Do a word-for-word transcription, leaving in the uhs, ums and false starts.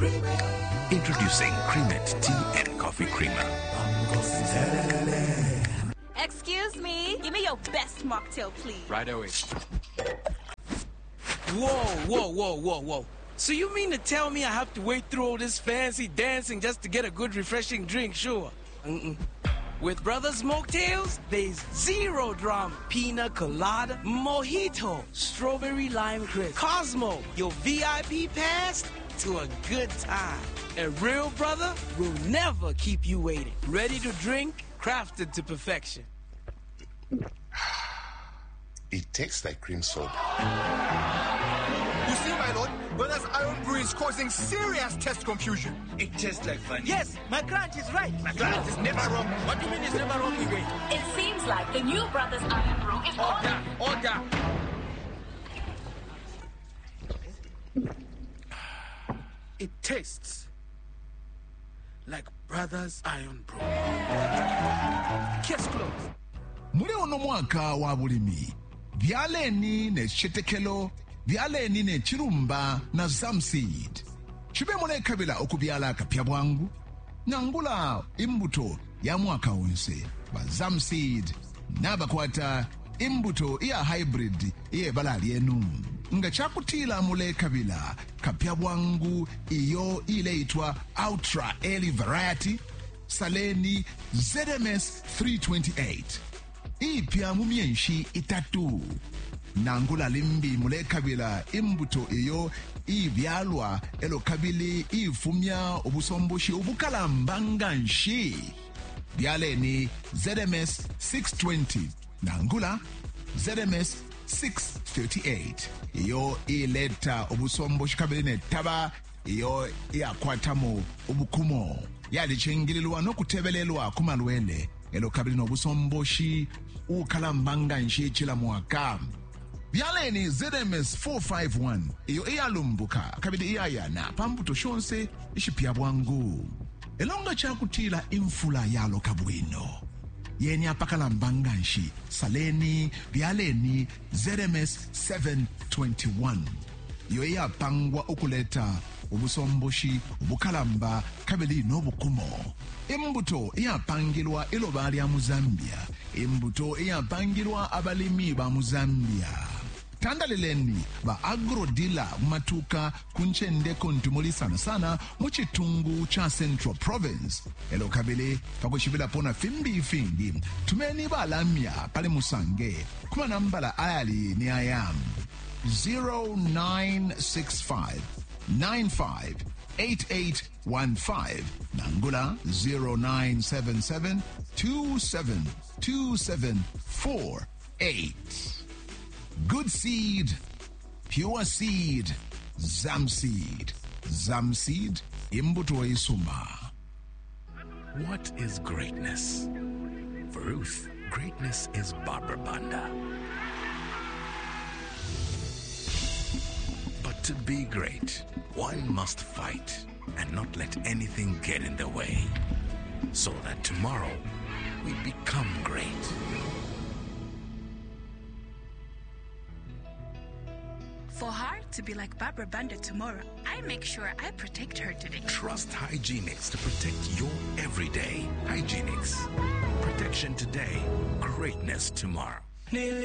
Introducing Creamette Tea and Coffee Creamer. Excuse me, give me your best mocktail, please. Right away. Whoa, whoa, whoa, whoa, whoa. So you mean to tell me I have to wait through all this fancy dancing just to get a good refreshing drink? Sure. Mm-mm. With Brothers Mocktails, there's zero drama. Pina colada, mojito, strawberry lime crisp, Cosmo, your V I P pass to a good time. A real brother will never keep you waiting. Ready to drink, crafted to perfection. It tastes like cream soda. You see, my lord, Brothers Iron Brew is causing serious test confusion. It tastes like fun. Yes, my client is right. My client is never wrong. What do you mean it's never wrong, Igwe? It seems like the new Brothers Iron Brew is Order, order. It tastes like Brothers Iron Brew. Case closed. Muli ono mwaka wa bulimi byaleni ne chetekelo byaleni ne chirumba na zamseed chibe mulekabila okubyala akapya bwangu nyangula imbuto ya mwaka wonse ba zamseed nabakwata imbuto ya hybrid iye bala lyenu nga chakutila mulekabila kapya bwangu iyo ileitwa ultra early variety saleni Z M S three twenty-eight ipya mu myenshi itatu nangula limbi mulekabila imbuto iyo ibyalwa elokabili ifumya obusomboshi obukalambanga nshi byaleni Z M S six twenty nangula Z M S six thirty-eight iyo ileta obusomboshi kabili netaba iyo yakwatamo obukumo yalichengelelwa nokutebelelwa kumalwele elokabili nobusomboshi ukalambanga nshi chila mwaka byaleni Z M S four fifty-one iyo iyalumbuka kabili iyayana pambuto shonse ishipya bwangu elonga chakutila imfula yalo kabwino yeni apakalambanga nshi saleni byaleni Z M S seven twenty-one iyo iyapangwa okuleta obusomboshi obukalamba kabili nobukumo imbuto iyapangilwa iloba lya Muzambia imbuto iyapangilwa abalimi ba Muzambia tandaleleni ba agrodila matuka kunchendeko ntumulisana sana muchitungu cha Central Province elo kabili pakushibila pona fimbi fingi tumeni ba lamya pale musange kuma nambala ayali ni ayam zero nine six five nine five eight eight one five nangula zero nine seven seven two seven two seven four eight. Good seed, pure seed, Zamseed. Zamseed, imbuto isuma. What is greatness? For Ruth, greatness is Barbara Banda. But to be great, one must fight and not let anything get in the way, so that tomorrow we become great. For her to be like Barbara Banda tomorrow, I make sure I protect her today. Trust Hygienix to protect your everyday. Hygienix. Protection today, greatness tomorrow.